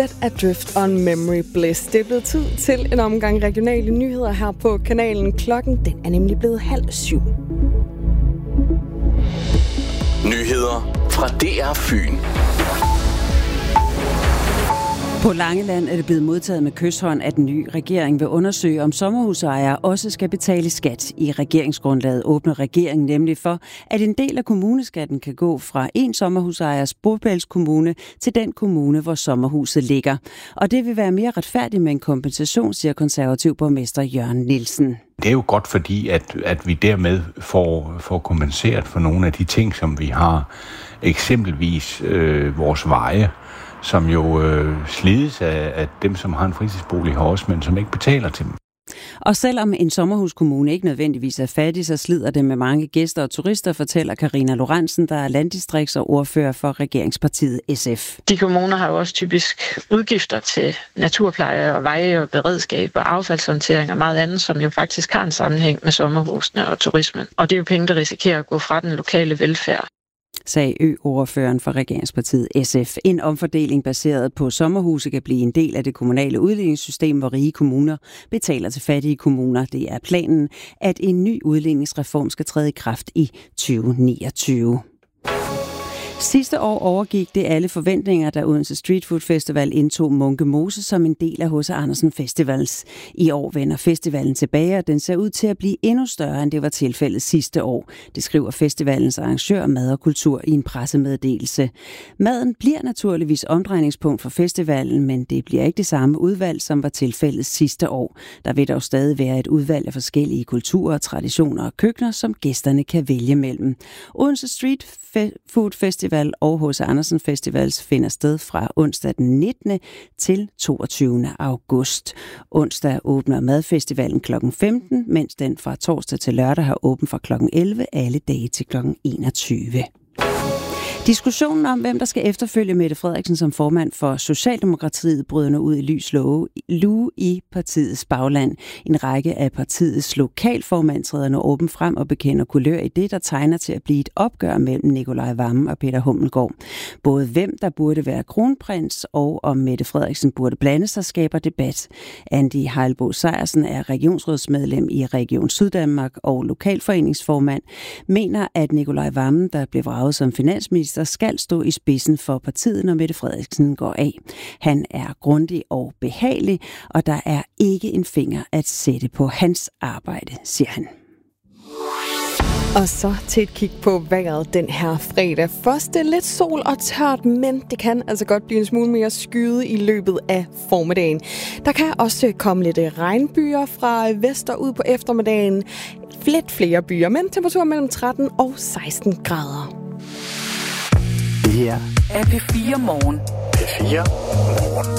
Adrift on Memory Bliss. Det er blevet tid til en omgang regionale nyheder her på kanalen. Klokken den er nemlig blevet 6:30. Nyheder fra DR Fyn. På Langeland er det blevet modtaget med kyshånd, at den nye regering vil undersøge, om sommerhusejere også skal betale skat. I regeringsgrundlaget åbner regeringen nemlig for, at en del af kommuneskatten kan gå fra en sommerhusejers bopælskommune til den kommune, hvor sommerhuset ligger. Og det vil være mere retfærdigt med en kompensation, siger konservativ borgmester Jørgen Nielsen. Det er jo godt, fordi at vi dermed får kompenseret for nogle af de ting, som vi har. Eksempelvis vores veje, som jo slides af dem, som har en fritidsbolig her også, men som ikke betaler til dem. Og selvom en sommerhuskommune ikke nødvendigvis er fattig, så slider det med mange gæster og turister, fortæller Karina Lorentzen, der er landdistrikts- og ordfører for regeringspartiet SF. De kommuner har jo også typisk udgifter til naturpleje og veje og beredskab og affaldshåndtering og meget andet, som jo faktisk har en sammenhæng med sommerhusene og turismen. Og det er jo penge, der risikerer at gå fra den lokale velfærd, sagde Ø-ordføreren for regeringspartiet SF. En omfordeling baseret på sommerhuse kan blive en del af det kommunale udligningssystem, hvor rige kommuner betaler til fattige kommuner. Det er planen, at en ny udligningsreform skal træde i kraft i 2029. Sidste år overgik det alle forventninger, da Odense Street Food Festival indtog Munke Mose som en del af H.C. Andersen Festivals. I år vender festivalen tilbage, og den ser ud til at blive endnu større, end det var tilfældet sidste år. Det skriver festivalens arrangør Mad og Kultur i en pressemeddelelse. Maden bliver naturligvis omdrejningspunkt for festivalen, men det bliver ikke det samme udvalg, som var tilfældet sidste år. Der vil dog stadig være et udvalg af forskellige kulturer, traditioner og køkkener, som gæsterne kan vælge mellem. Odense Street Food Festival og H.C. Andersen Festivals finder sted fra onsdag den 19. til 22. august. Onsdag åbner madfestivalen kl. 15, mens den fra torsdag til lørdag har åbent fra kl. 11 alle dage til kl. 21. Diskussionen om, hvem der skal efterfølge Mette Frederiksen som formand for Socialdemokratiet, bryder nu ud i lys lue i partiets bagland. En række af partiets lokalformand træder nu åbent frem og bekender kulør i det, der tegner til at blive et opgør mellem Nikolaj Wammen og Peter Hummelgaard. Både hvem der burde være kronprins og om Mette Frederiksen burde blande sig, skaber debat. Andy Heilbo Sejersen er regionsrådsmedlem i Region Syddanmark og lokalforeningsformand, mener, at Nikolaj Wammen, der blev vraget som finansminister, skal stå i spidsen for partiet, når Mette Frederiksen går af. Han er grundig og behagelig, og der er ikke en finger at sætte på hans arbejde, siger han. Og så til et kig på vejret den her fredag. Først er lidt sol og tørt, men det kan altså godt blive en smule mere skyet i løbet af formiddagen. Der kan også komme lidt regnbyer fra vest og ud på eftermiddagen. Lidt flere byer, men temperatur mellem 13 og 16 grader. Det her er P4 Morgen. P4